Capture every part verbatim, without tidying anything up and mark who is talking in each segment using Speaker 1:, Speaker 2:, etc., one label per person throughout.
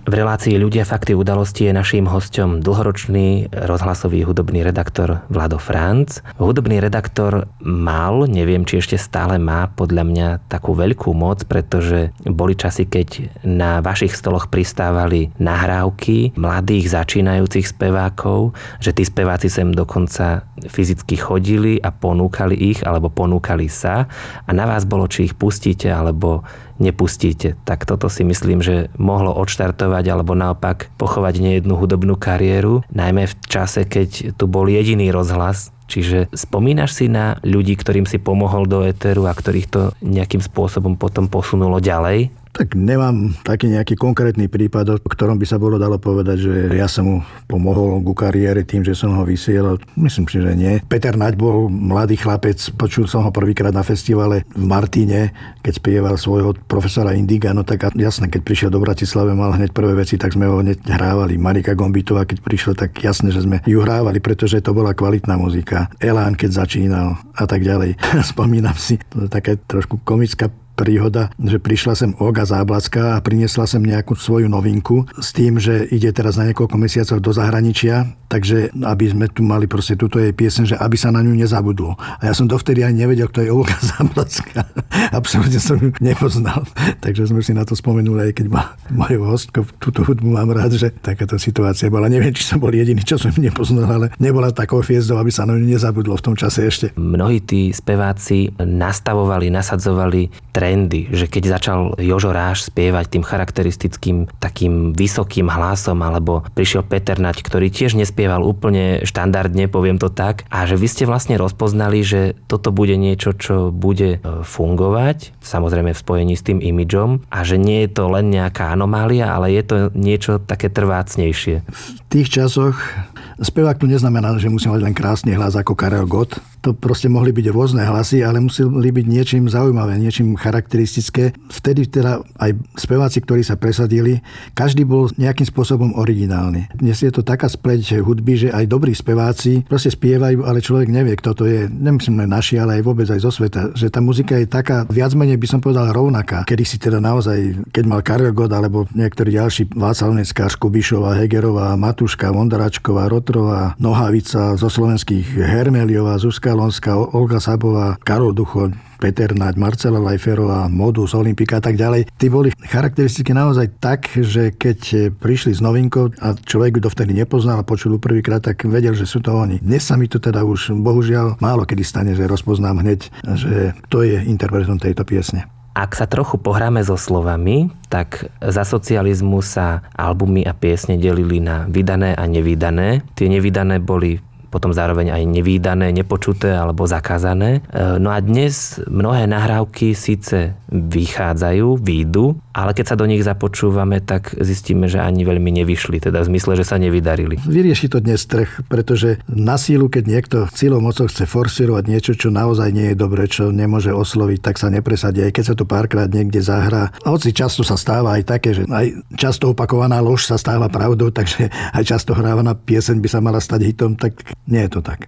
Speaker 1: V relácii Ľudia, fakty, udalosti je naším hosťom dlhoročný rozhlasový hudobný redaktor Vlado Franc. Hudobný redaktor mal, neviem, či ešte stále má, podľa mňa takú veľkú moc, pretože boli časy, keď na vašich stoloch pristávali nahrávky mladých začínajúcich spevákov, že tí speváci sem dokonca fyzicky chodili a ponúkali ich, alebo ponúkali sa a na vás bolo, či ich pustíte, alebo nepustíte. Tak toto si myslím, že mohlo odštartovať alebo naopak pochovať nejednú hudobnú kariéru, najmä v čase, keď tu bol jediný rozhlas. Čiže spomínaš si na ľudí, ktorým si pomohol do éteru a ktorých to nejakým spôsobom potom posunulo ďalej?
Speaker 2: Tak nemám taký nejaký konkrétny prípad, o ktorom by sa bolo dalo povedať, že ja som mu pomohol ku kariére tým, že som ho vysielal. Myslím si, že nie. Peter Naď bol mladý chlapec, počul som ho prvýkrát na festivale v Martine, keď spieval svojho profesora Indiga, no tak jasné, keď prišiel do Bratislavy, mal hneď prvé veci, tak sme ho hneď hrávali. Marika Gombitová, keď prišla, tak jasné, že sme ju hrávali, pretože to bola kvalitná muzika. Elán, keď začínal a tak ďalej. Spomínam si, to je taká trošku komická príhoda, že prišla sem Olga Záblacká a priniesla sem nejakú svoju novinku s tým, že ide teraz na niekoľko mesiacov do zahraničia, takže aby sme tu mali proste túto jej pieseň, že aby sa na ňu nezabudlo. A ja som dovtedy ani nevedel, kto je Olga Záblacká. Absolútne som ju nepoznal. Takže sme si na to spomenuli, aj keď ma mojou hostkou túto hudbu mám rád, že takáto situácia bola. Neviem, či som bol jediný, čo som ju nepoznal, ale nebola takou hviezdou, aby sa na ňu nezabudlo v tom čase ešte.
Speaker 1: Mnohí tí speváci nastavovali, nasadzovali trendy, že keď začal Jožo Ráš spievať tým charakteristickým takým vysokým hlasom, alebo prišiel Peter Naď, ktorý tiež nespieval úplne štandardne, poviem to tak, a že vy ste vlastne rozpoznali, že toto bude niečo, čo bude fungovať, samozrejme v spojení s tým imidžom, a že nie je to len nejaká anomália, ale je to niečo také trvácnejšie.
Speaker 2: V tých časoch spevák tu neznamená, že musí mať len krásny hlas ako Karel Gott. To proste mohli byť rôzne hlasy, ale museli byť niečím zaujímavé, niečím charakteristické. Vtedy teda aj speváci, ktorí sa presadili, každý bol nejakým spôsobom originálny. Dnes je to taká spleť hudby, že aj dobrí speváci proste spievajú, ale človek nevie, kto to je. Nemyslím len naši, ale aj vôbec aj zo sveta. Že tá muzika je taká, viac menej by som povedal, rovnaká. Kedy si teda naozaj, keď mal Karel Gott alebo niektorí ďalší, Václav Neckář, Kubišová, Hegerová, Matuška, Mondaračková, Rotrová, Nohavica, zo slovenských Hermeliová, Zuzka Lonská, Olga Sabová, Karol Duchoň, Peter Naď, Marcela Lajferová, Modus, Olympika a tak ďalej. Tí boli charakteristiky naozaj tak, že keď prišli s novinkou a človek ju dovtedy nepoznal a počul prvýkrát, tak vedel, že sú to oni. Dnes sa mi to teda už bohužiaľ málo kedy stane, že rozpoznám hneď, že to je interpretom tejto piesne.
Speaker 1: Ak sa trochu pohráme so slovami, tak za socializmu sa albumy a piesne delili na vydané a nevydané. Tie nevydané boli potom zároveň aj nevídané, nepočuté alebo zakázané. No a dnes mnohé nahrávky síce vychádzajú, výjdu, ale keď sa do nich započúvame, tak zistíme, že ani veľmi nevyšli, teda v zmysle, že sa nevydarili.
Speaker 2: Vyrieši to dnes trh, pretože na sílu, keď niekto silou mocou chce forsírovať niečo, čo naozaj nie je dobre, čo nemôže osloviť, tak sa nepresadí, aj keď sa to párkrát niekde zahrá. A hoci často sa stáva aj také, že aj často opakovaná lož sa stáva pravdou, takže aj často hrávaná pieseň by sa mala stať hitom, tak nie je to tak.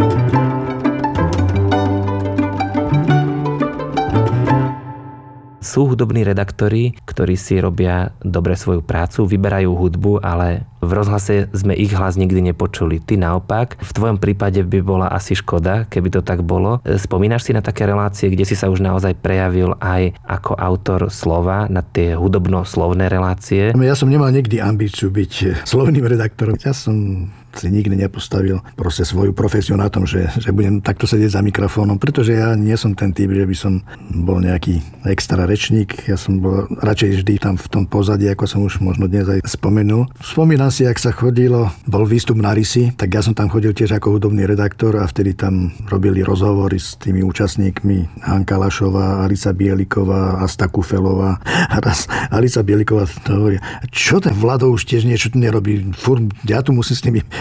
Speaker 1: Sú hudobní redaktori, ktorí si robia dobre svoju prácu, vyberajú hudbu, ale v rozhlase sme ich hlas nikdy nepočuli. Ty naopak, v tvojom prípade by bola asi škoda, keby to tak bolo. Spomínaš si na také relácie, kde si sa už naozaj prejavil aj ako autor slova, na tie hudobno-slovné relácie?
Speaker 2: Ja som nemal nikdy ambíciu byť slovným redaktorom. Ja som si nikdy nepostavil proste svoju profesiu na tom, že, že budem takto sedieť za mikrofónom, pretože ja nie som ten typ, že by som bol nejaký extra rečník. Ja som bol radšej vždy tam v tom pozadí, ako som už možno dnes aj spomenul. Spomínam si, ak sa chodilo, bol výstup na Rysy, tak ja som tam chodil tiež ako hudobný redaktor a vtedy tam robili rozhovory s tými účastníkmi. Hanka Lašová, Alica Bieliková, Asta Kufelová. A raz Alica Bieliková to hovorí, čo ten Vlado už tiež niečo tu nerobí? Furt, ja tu musím s nimi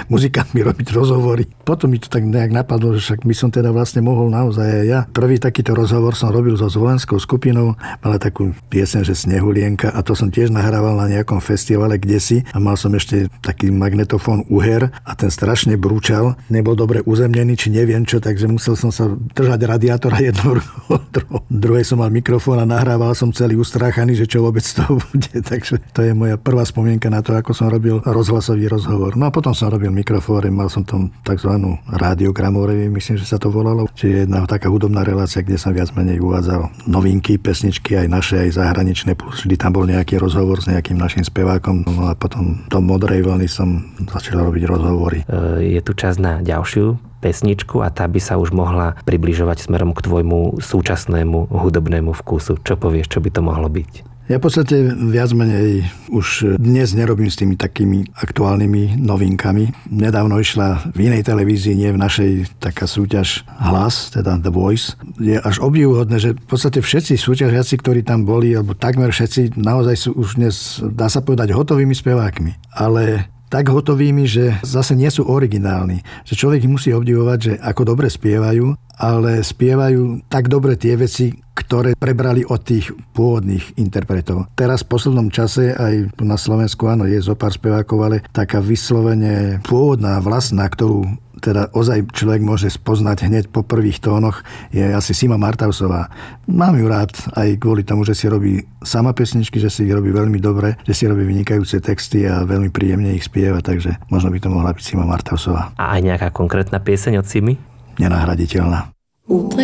Speaker 2: muzikantmi robiť rozhovory. Potom mi to tak nejak napadlo, že však by som teda vlastne mohol naozaj aj ja. Prvý takýto rozhovor som robil so zvolenskou skupinou, mala takú pieseň, že Snehulienka, a to som tiež nahrával na nejakom festivale kdesi a mal som ešte taký magnetofón Uher a ten strašne brúčal, nebol dobre uzemnený, či neviem čo, takže musel som sa držať radiátora jednou rukou, druhej som mal mikrofón a nahrával som celý ustráchaný, že čo vôbec to bude. Takže to je moja prvá spomienka na to, ako som robil rozhlasový rozhovor. No a potom som robil mikrofóny, mal som tam takzvanú rádiogramorevi, myslím, že sa to volalo. Čiže jedna taká hudobná relácia, kde som viac menej uvádzal novinky, pesničky aj naše, aj zahraničné, plus vždy tam bol nejaký rozhovor s nejakým našim spevákom. No a potom do Modrej vlny som začal robiť rozhovory.
Speaker 1: Je tu čas na ďalšiu pesničku a tá by sa už mohla približovať smerom k tvojmu súčasnému hudobnému vkusu. Čo povieš, čo by to mohlo byť?
Speaker 2: Ja v podstate viac menej už dnes nerobím s tými takými aktuálnymi novinkami. Nedávno išla v inej televízii, nie v našej, taká súťaž Hlas, teda The Voice. Je až obdivuhodné, že v podstate všetci súťažiaci, ktorí tam boli, alebo takmer všetci, naozaj sú už dnes, dá sa povedať, hotovými spevákmi. Ale tak hotovými, že zase nie sú originálni. Že človek ich musí obdivovať, že ako dobre spievajú, ale spievajú tak dobre tie veci, ktoré prebrali od tých pôvodných interpretov. Teraz v poslednom čase aj na Slovensku, áno, je zo pár spevákov, ale taká vyslovene pôvodná, vlastná, ktorú teda ozaj človek môže spoznať hneď po prvých tónoch, je asi Sima Martausová. Mám ju rád aj kvôli tomu, že si robí sama pesničky, že si ich robí veľmi dobre, že si robí vynikajúce texty a veľmi príjemne ich spieva, takže možno by to mohla byť Sima Martausová.
Speaker 1: A aj nejaká konkrétna pieseň od Simy?
Speaker 2: Nenahraditeľná.
Speaker 3: Úplne